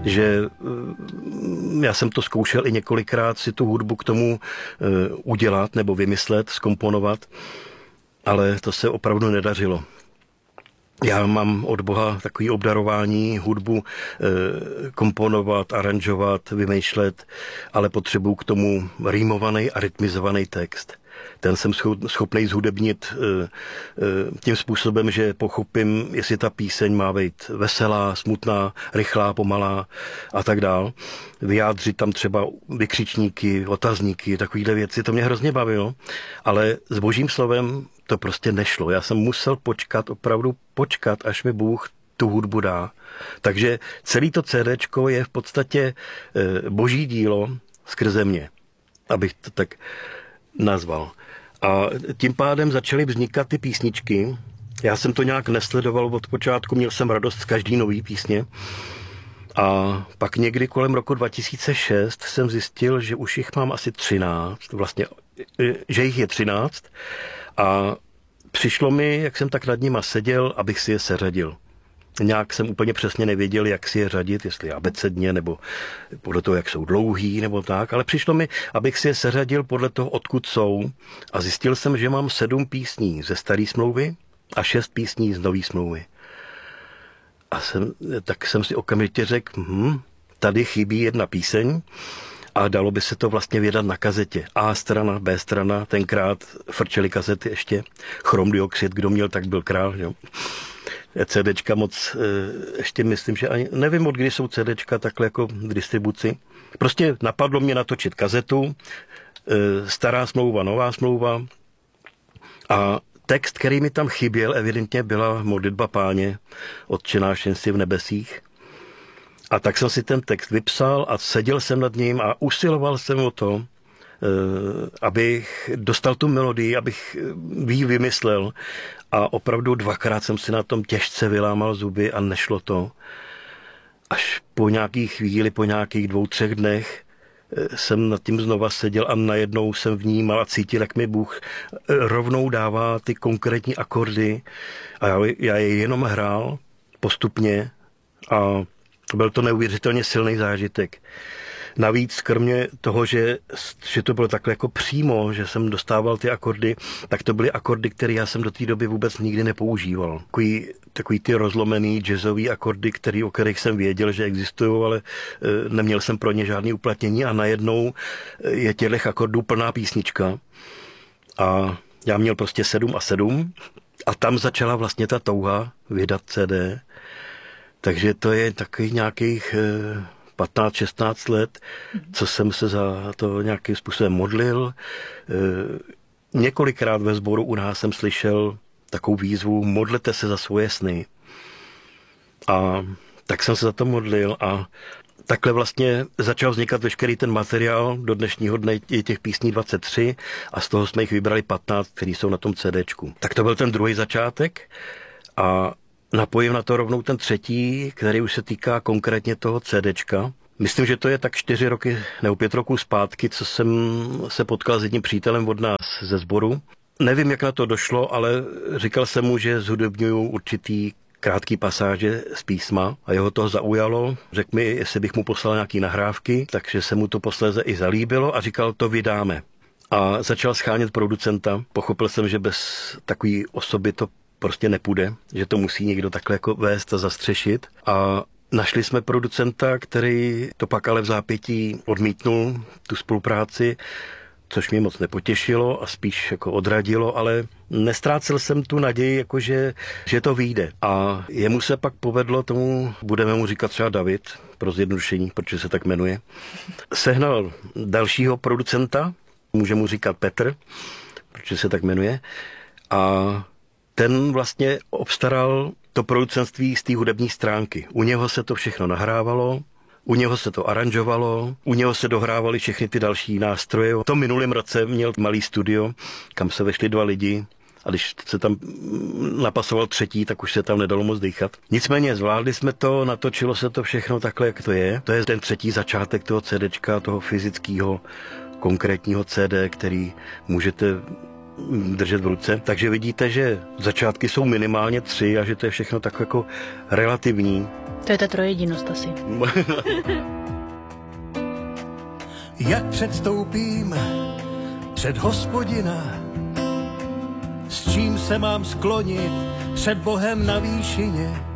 že já jsem to zkoušel i několikrát si tu hudbu k tomu udělat nebo vymyslet, zkomponovat, ale to se opravdu nedařilo. Já mám od Boha takový obdarování, hudbu komponovat, aranžovat, vymýšlet, ale potřebuju k tomu rýmovaný a rytmizovaný text. Ten jsem schopný zhudebnit tím způsobem, že pochopím, jestli ta píseň má být veselá, smutná, rychlá, pomalá a tak dál. Vyjádřit tam třeba vykřičníky, otazníky, takovýhle věci, to mě hrozně bavilo, ale s Božím slovem to prostě nešlo. Já jsem musel opravdu počkat, až mi Bůh tu hudbu dá. Takže celý to CDčko je v podstatě Boží dílo skrze mě, abych to tak nazval. A tím pádem začaly vznikat ty písničky. Já jsem to nějak nesledoval od počátku, měl jsem radost z každý nový písně. A pak někdy kolem roku 2006 jsem zjistil, že už jich mám asi 13, vlastně, že jich je 13. A přišlo mi, jak jsem tak nad nima seděl, abych si je seřadil. Nějak jsem úplně přesně nevěděl, jak si je řadit, jestli abecedně, nebo podle toho, jak jsou dlouhý, nebo tak, ale přišlo mi, abych si je seřadil podle toho, odkud jsou. A zjistil jsem, že mám 7 písní ze staré smlouvy a 6 písní z nové smlouvy. A tak jsem si okamžitě řekl, tady chybí jedna píseň a dalo by se to vlastně vydat na kazetě. A strana, B strana, tenkrát frčely kazety ještě, chromdioxid, kdo měl, tak byl král, jo. CDčka moc, ještě myslím, že ani nevím, od kdy jsou CDčka takhle jako v distribuci. Prostě napadlo mě natočit kazetu, stará smlouva, nová smlouva a text, který mi tam chyběl, evidentně byla modlitba Páně, Otče náš, jen jsi v nebesích. A tak jsem si ten text vypsal a seděl jsem nad ním a usiloval jsem o to, abych dostal tu melodii, abych ji vymyslel. A opravdu 2krát jsem si na tom těžce vylámal zuby a nešlo to. Až po nějaký chvíli, po nějakých 2-3 dnech jsem nad tím znova seděl a najednou jsem vnímal a cítil, jak mi Bůh rovnou dává ty konkrétní akordy a já je jenom hrál postupně a byl to neuvěřitelně silný zážitek. Navíc, kromě toho, že to bylo takhle jako přímo, že jsem dostával ty akordy, tak to byly akordy, které já jsem do té doby vůbec nikdy nepoužíval. Takový ty rozlomený jazzový akordy, o kterých jsem věděl, že existují, ale neměl jsem pro ně žádné uplatnění a najednou je těchto akordů plná písnička. A já měl prostě 7 a 7 a tam začala vlastně ta touha vydat CD. Takže to je takových nějakých 15-16 let, co jsem se za to nějakým způsobem modlil. Několikrát ve sboru u nás jsem slyšel takovou výzvu, modlete se za svoje sny. A tak jsem se za to modlil a takhle vlastně začal vznikat veškerý ten materiál. Do dnešního dne je těch písní 23 a z toho jsme jich vybrali 15, který jsou na tom CDčku. Tak to byl ten druhý začátek a napojím na to rovnou ten třetí, který už se týká konkrétně toho CDčka. Myslím, že to je tak 4 roky nebo 5 roků zpátky, co jsem se potkal s jedním přítelem od nás ze sboru. Nevím, jak na to došlo, ale říkal jsem mu, že zhudebňuju určitý krátký pasáže z písma a jeho to zaujalo. Řekl mi, jestli bych mu poslal nějaký nahrávky, takže se mu to posléze i zalíbilo a říkal, to vydáme. A začal schánět producenta. Pochopil jsem, že bez takové osoby to prostě nepůjde, že to musí někdo takhle jako vést a zastřešit. A našli jsme producenta, který to pak ale v zápětí odmítnul, tu spolupráci, což mě moc nepotěšilo a spíš jako odradilo, ale nestrácel jsem tu naději, jakože, že to vyjde. A jemu se pak povedlo tomu, budeme mu říkat třeba David, pro zjednodušení, protože se tak jmenuje, sehnal dalšího producenta, může mu říkat Petr, protože se tak jmenuje, a ten vlastně obstaral to producentství z té hudební stránky. U něho se to všechno nahrávalo, u něho se to aranžovalo, u něho se dohrávaly všechny ty další nástroje. V tom minulém roce měl malý studio, kam se vešli 2 lidi a když se tam napasoval třetí, tak už se tam nedalo moc dýchat. Nicméně zvládli jsme to, natočilo se to všechno takhle, jak to je. To je ten třetí začátek toho CDčka, toho fyzického, konkrétního CD, který můžete držet v ruce. Takže vidíte, že začátky jsou minimálně 3 a že to je všechno tak jako relativní. To je ta trojedinost asi. Jak předstoupím před Hospodina, s čím se mám sklonit před Bohem na výšině,